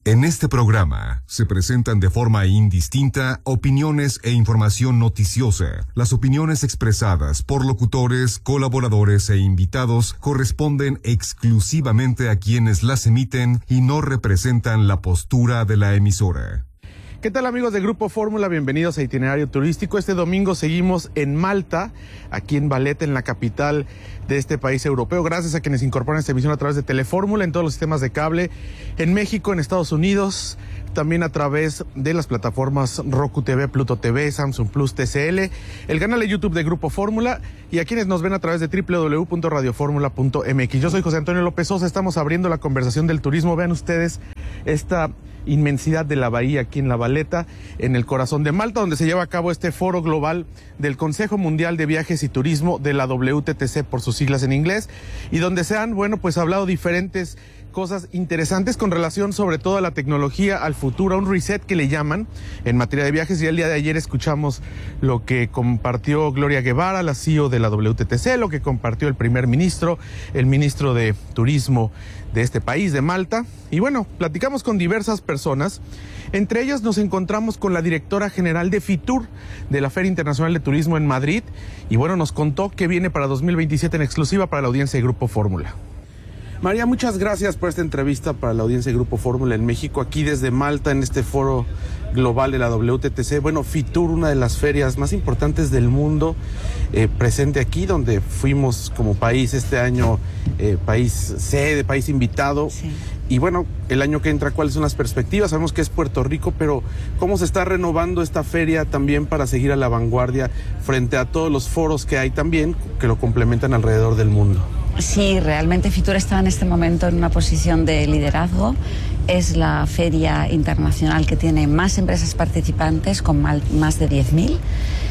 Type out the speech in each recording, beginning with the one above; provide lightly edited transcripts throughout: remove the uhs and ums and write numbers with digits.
En este programa se presentan de forma indistinta opiniones e información noticiosa. Las opiniones expresadas por locutores, colaboradores e invitados corresponden exclusivamente a quienes las emiten y no representan la postura de la emisora. ¿Qué tal, amigos de Grupo Fórmula? Bienvenidos a Itinerario Turístico. Este domingo seguimos en Malta, aquí en Valletta, en la capital de este país europeo. Gracias a quienes incorporan esta emisión a través de Telefórmula en todos los sistemas de cable, en México, en Estados Unidos, también a través de las plataformas Roku TV, Pluto TV, Samsung Plus, TCL, el canal de YouTube de Grupo Fórmula y a quienes nos ven a través de www.radioformula.mx. Yo soy José Antonio López Sosa, estamos abriendo la conversación del turismo. Vean ustedes esta inmensidad de la bahía aquí en la Valletta, en el corazón de Malta, donde se lleva a cabo este foro global del Consejo Mundial de Viajes y Turismo, de la WTTC por sus siglas en inglés, y donde se han, hablado diferentes cosas interesantes con relación sobre todo a la tecnología, al futuro, a un reset que le llaman en materia de viajes. Y el día de ayer escuchamos lo que compartió Gloria Guevara, la CEO de la WTTC, lo que compartió el primer ministro, el ministro de Turismo de este país, de Malta. Y platicamos con diversas personas. Entre ellas nos encontramos con la directora general de Fitur, de la Feria Internacional de Turismo en Madrid. Y nos contó que viene para 2027 en exclusiva para la audiencia de Grupo Fórmula. María, muchas gracias por esta entrevista para la audiencia de Grupo Fórmula en México, aquí desde Malta, en este foro global de la WTTC. Fitur, una de las ferias más importantes del mundo, presente aquí, donde fuimos como país este año, país sede, país invitado. Sí. Y el año que entra, ¿cuáles son las perspectivas? Sabemos que es Puerto Rico, pero ¿cómo se está renovando esta feria también para seguir a la vanguardia frente a todos los foros que hay también, que lo complementan alrededor del mundo? Sí, realmente Fitur está en este momento en una posición de liderazgo. Es la feria internacional que tiene más empresas participantes, con más de 10.000.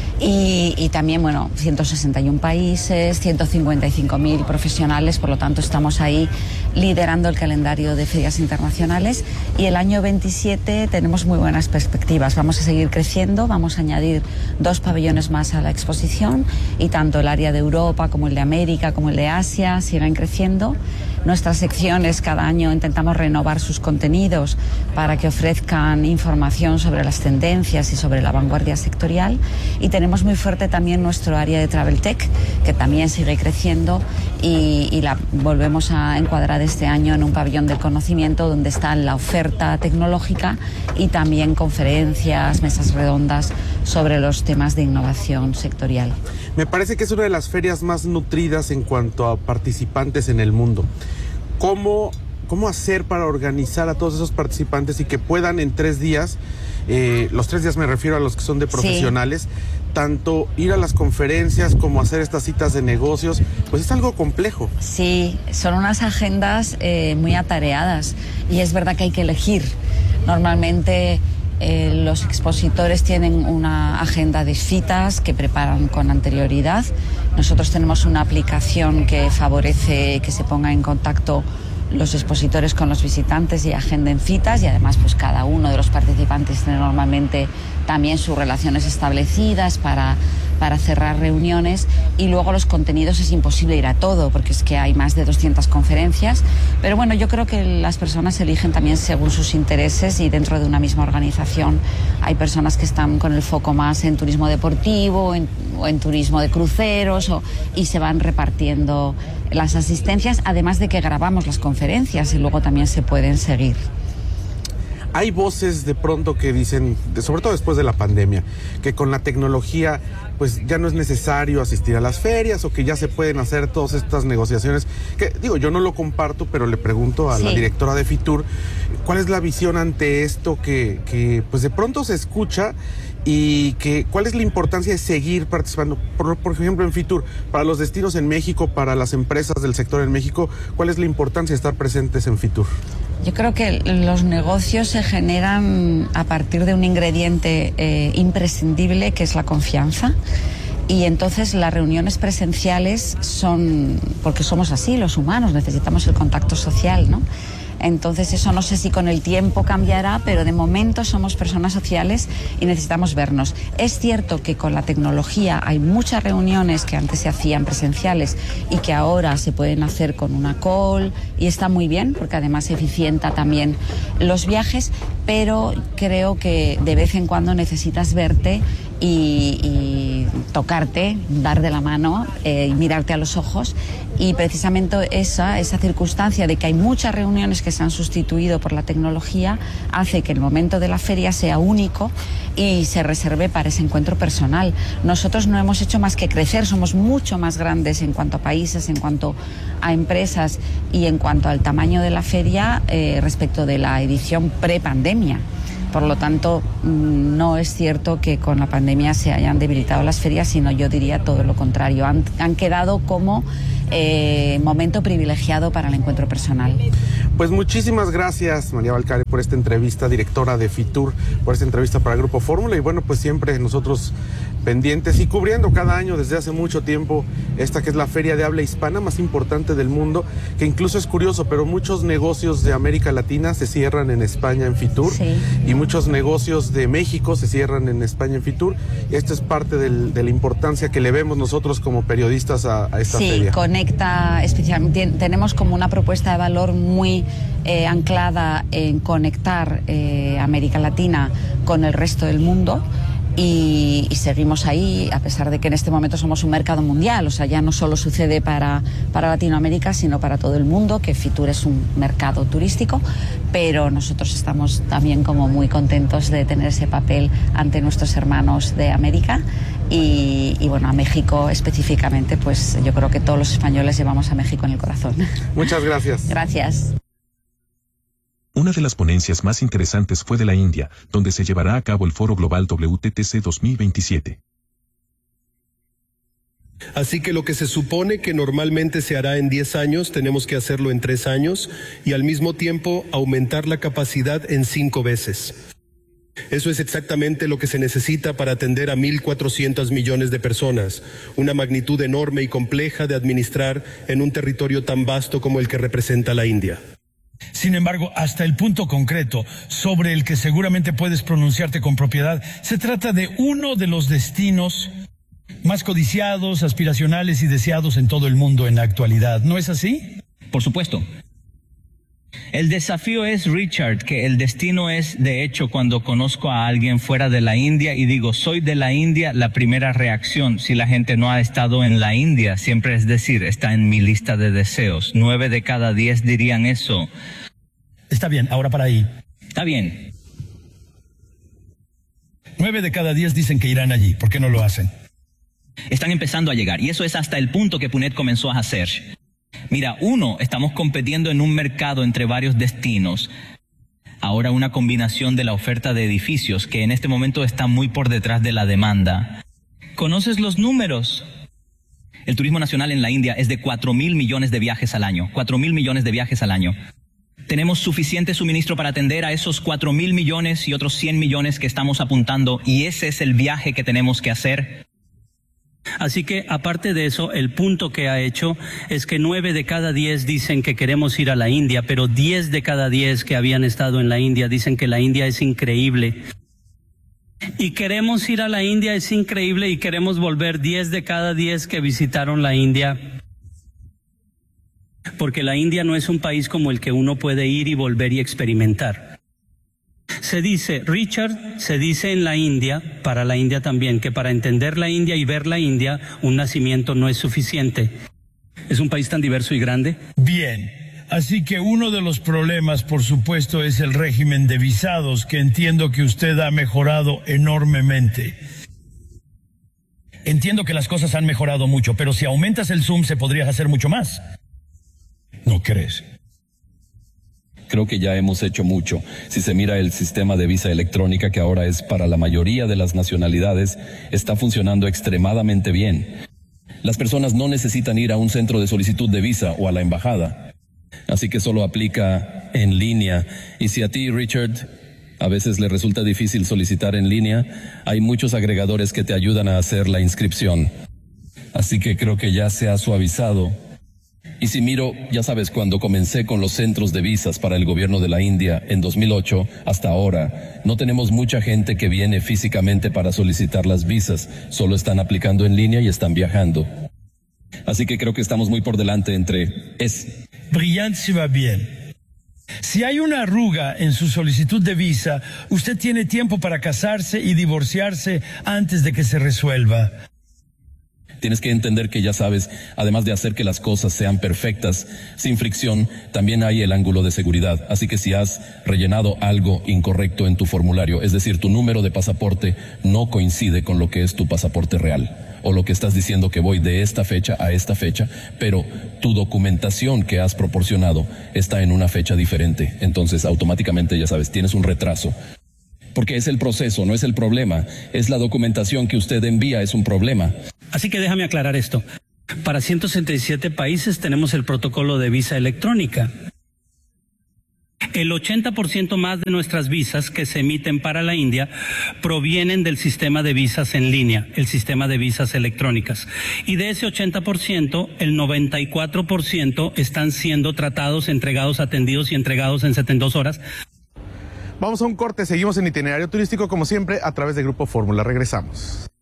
Y también, 161 países, 155.000 profesionales, por lo tanto estamos ahí liderando el calendario de ferias internacionales. Y el año 27 tenemos muy buenas perspectivas. Vamos a seguir creciendo, vamos a añadir 2 pabellones más a la exposición, y tanto el área de Europa como el de América como el de Asia siguen creciendo. Nuestras secciones cada año intentamos renovar sus contenidos para que ofrezcan información sobre las tendencias y sobre la vanguardia sectorial. Y tenemos muy fuerte también nuestro área de Travel Tech, que también sigue creciendo, y la volvemos a encuadrar este año en un pabellón del conocimiento, donde está la oferta tecnológica y también conferencias, mesas redondas sobre los temas de innovación sectorial. Me parece que es una de las ferias más nutridas en cuanto a participantes en el mundo. ¿Cómo hacer para organizar a todos esos participantes y que puedan en 3 días, los 3 días me refiero a los que son de profesionales, sí, tanto ir a las conferencias como hacer estas citas de negocios? Pues es algo complejo. Sí, son unas agendas muy atareadas, y es verdad que hay que elegir. Normalmente los expositores tienen una agenda de citas que preparan con anterioridad. Nosotros tenemos una aplicación que favorece que se ponga en contacto los expositores con los visitantes y agenden citas, y además cada uno de los participantes tiene normalmente también sus relaciones establecidas para cerrar reuniones. Y luego los contenidos es imposible ir a todo, porque es que hay más de 200 conferencias, pero yo creo que las personas eligen también según sus intereses, y dentro de una misma organización hay personas que están con el foco más en turismo deportivo o en turismo de cruceros, y se van repartiendo las asistencias, además de que grabamos las conferencias y luego también se pueden seguir. Hay voces de pronto que dicen, sobre todo después de la pandemia, que con la tecnología pues ya no es necesario asistir a las ferias, o que ya se pueden hacer todas estas negociaciones, que yo no lo comparto, pero le pregunto a la directora de Fitur, ¿cuál es la visión ante esto que pues de pronto se escucha? Y cuál es la importancia de seguir participando, por ejemplo, en Fitur, para los destinos en México, para las empresas del sector en México? ¿Cuál es la importancia de estar presentes en Fitur? Yo creo que los negocios se generan a partir de un ingrediente imprescindible, que es la confianza. Y entonces las reuniones presenciales son, porque somos así los humanos, necesitamos el contacto social, ¿no? Entonces eso no sé si con el tiempo cambiará, pero de momento somos personas sociales y necesitamos vernos. Es cierto que con la tecnología hay muchas reuniones que antes se hacían presenciales y que ahora se pueden hacer con una call, y está muy bien porque además eficienta también los viajes, pero creo que de vez en cuando necesitas verte y tocarte, dar de la mano, y mirarte a los ojos, y precisamente esa circunstancia de que hay muchas reuniones que se han sustituido por la tecnología hace que el momento de la feria sea único y se reserve para ese encuentro personal. Nosotros no hemos hecho más que crecer, somos mucho más grandes en cuanto a países, en cuanto a empresas y en cuanto al tamaño de la feria respecto de la edición pre-pandemia. Por lo tanto, no es cierto que con la pandemia se hayan debilitado las ferias, sino yo diría todo lo contrario. Han quedado como momento privilegiado para el encuentro personal. Pues muchísimas gracias, María Valcárcel, por esta entrevista, directora de Fitur, por esta entrevista para el Grupo Fórmula. Y bueno, pues siempre nosotros pendientes y cubriendo cada año desde hace mucho tiempo esta que es la feria de habla hispana más importante del mundo, que incluso es curioso, pero muchos negocios de América Latina se cierran en España en Fitur, sí, y muchos negocios de México se cierran en España en Fitur. Y esto es parte de la importancia que le vemos nosotros como periodistas a esta feria. Sí, conecta especialmente, tenemos como una propuesta de valor muy anclada en conectar América Latina con el resto del mundo. Y seguimos ahí, a pesar de que en este momento somos un mercado mundial. O sea, ya no solo sucede para Latinoamérica, sino para todo el mundo, que Fitur es un mercado turístico, pero nosotros estamos también como muy contentos de tener ese papel ante nuestros hermanos de América. Y bueno, a México específicamente, pues yo creo que todos los españoles llevamos a México en el corazón. Muchas gracias. Gracias. Una de las ponencias más interesantes fue de la India, donde se llevará a cabo el Foro Global WTTC 2027. Así que lo que se supone que normalmente se hará en 10 años, tenemos que hacerlo en 3 años y al mismo tiempo aumentar la capacidad en 5 veces. Eso es exactamente lo que se necesita para atender a 1.400 millones de personas, una magnitud enorme y compleja de administrar en un territorio tan vasto como el que representa la India. Sin embargo, hasta el punto concreto sobre el que seguramente puedes pronunciarte con propiedad, se trata de uno de los destinos más codiciados, aspiracionales y deseados en todo el mundo en la actualidad. ¿No es así? Por supuesto. El desafío es, Richard, que el destino es, de hecho, cuando conozco a alguien fuera de la India y digo, soy de la India, la primera reacción, si la gente no ha estado en la India, siempre es decir, está en mi lista de deseos. 9 de cada 10 dirían eso. Está bien, ahora para ahí. Está bien. 9 de cada 10 dicen que irán allí. ¿Por qué no lo hacen? Están empezando a llegar, y eso es hasta el punto que Punet comenzó a hacer. Mira, estamos compitiendo en un mercado entre varios destinos. Ahora una combinación de la oferta de edificios, que en este momento está muy por detrás de la demanda. ¿Conoces los números? El turismo nacional en la India es de 4.000 millones de viajes al año. 4.000 millones de viajes al año. Tenemos suficiente suministro para atender a esos 4.000 millones y otros 100 millones que estamos apuntando, y ese es el viaje que tenemos que hacer. Así que, aparte de eso, el punto que ha hecho es que 9 de cada 10 dicen que queremos ir a la India, pero 10 de cada 10 que habían estado en la India dicen que la India es increíble. Y queremos ir a la India, es increíble, y queremos volver 10 de cada 10 que visitaron la India. Porque la India no es un país como el que uno puede ir y volver y experimentar. Se dice, Richard, se dice en la India, para la India también, que para entender la India y ver la India, un nacimiento no es suficiente. ¿Es un país tan diverso y grande? Bien, así que uno de los problemas, por supuesto, es el régimen de visados, que entiendo que usted ha mejorado enormemente. Entiendo que las cosas han mejorado mucho, pero si aumentas el zoom se podría hacer mucho más. ¿No crees? Creo que ya hemos hecho mucho. Si se mira el sistema de visa electrónica, que ahora es para la mayoría de las nacionalidades, está funcionando extremadamente bien. Las personas no necesitan ir a un centro de solicitud de visa o a la embajada. Así que solo aplica en línea. Y si a ti, Richard, a veces le resulta difícil solicitar en línea, hay muchos agregadores que te ayudan a hacer la inscripción. Así que creo que ya se ha suavizado Y si miro, ya sabes, cuando comencé con los centros de visas para el gobierno de la India en 2008, hasta ahora, no tenemos mucha gente que viene físicamente para solicitar las visas. Solo están aplicando en línea y están viajando. Así que creo que estamos muy por delante entre Brillantísima bien. Si hay una arruga en su solicitud de visa, usted tiene tiempo para casarse y divorciarse antes de que se resuelva. Tienes que entender que, ya sabes, además de hacer que las cosas sean perfectas, sin fricción, también hay el ángulo de seguridad. Así que si has rellenado algo incorrecto en tu formulario, es decir, tu número de pasaporte no coincide con lo que es tu pasaporte real, o lo que estás diciendo que voy de esta fecha a esta fecha, pero tu documentación que has proporcionado está en una fecha diferente, entonces automáticamente, ya sabes, tienes un retraso. Porque es el proceso, no es el problema. Es la documentación que usted envía, es un problema. Así que déjame aclarar esto. Para 167 países tenemos el protocolo de visa electrónica. El 80% más de nuestras visas que se emiten para la India provienen del sistema de visas en línea, el sistema de visas electrónicas. Y de ese 80%, el 94% están siendo tratados, entregados, atendidos y entregados en 72 horas. Vamos a un corte, seguimos en Itinerario Turístico como siempre a través de Grupo Fórmula. Regresamos.